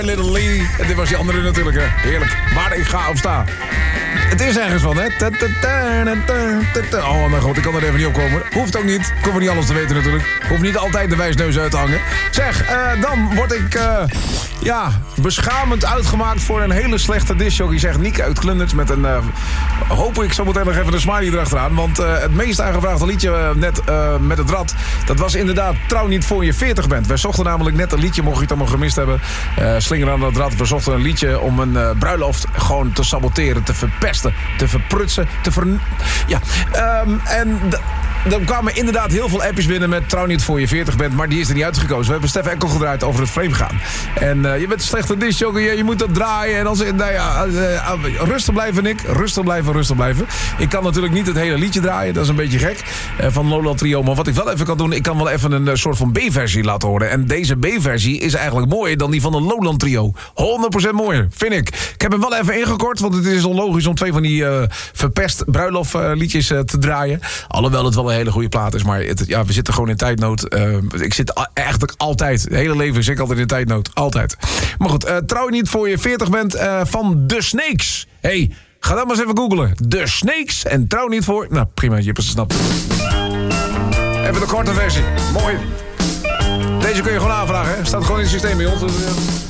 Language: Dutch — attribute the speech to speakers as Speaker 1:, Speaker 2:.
Speaker 1: Little Lee. En dit was die andere natuurlijk, hè. Heerlijk. Waar ik ga of sta. Het is ergens van, hè. Oh mijn god, ik kan er even niet op komen. Hoeft ook niet. Ik hoef niet alles te weten natuurlijk. Hoeft niet altijd de wijsneus uit te hangen. Zeg, dan word ik beschamend uitgemaakt voor een hele slechte discjockey. Zegt Nieke uit Klundert met een... hoop ik zo meteen nog even een smiley erachteraan. Want het meest aangevraagde liedje net met het rad... dat was inderdaad Trouw niet voor je 40 bent. Wij zochten namelijk net een liedje, mocht je het allemaal gemist hebben. Slinger aan het rad. We zochten een liedje om een bruiloft gewoon te saboteren, te verpesten, te verprutsen, dan kwamen inderdaad heel veel appjes binnen met Trouw niet voor je 40 bent, maar die is er niet uitgekozen. We hebben Stef Ekkel gedraaid over het frame gaan. En je bent een slechte discjockey, je moet dat draaien. En dan zeg rustig blijven, Nick. Rustig blijven. Ik kan natuurlijk niet het hele liedje draaien, dat is een beetje gek. Van Lowland Trio. Maar wat ik wel even kan doen, ik kan wel even een soort van B-versie laten horen. En deze B-versie is eigenlijk mooier dan die van een Lowland Trio. 100% mooier, vind ik. Ik heb hem wel even ingekort, want het is onlogisch om 2 van die verpest bruiloftliedjes te draaien. Alhoewel het wel een hele goede plaat is, maar we zitten gewoon in tijdnood. Ik zit eigenlijk altijd, het hele leven zit ik altijd in tijdnood. Altijd. Maar goed, Trouw niet voor je 40 bent van The Snakes. Hey, ga dan maar eens even googlen. The Snakes en Trouw niet voor... Nou, prima, je hebt het snapt. Even de korte versie. Mooi. Deze kun je gewoon aanvragen, hè? Staat gewoon in het systeem bij ons.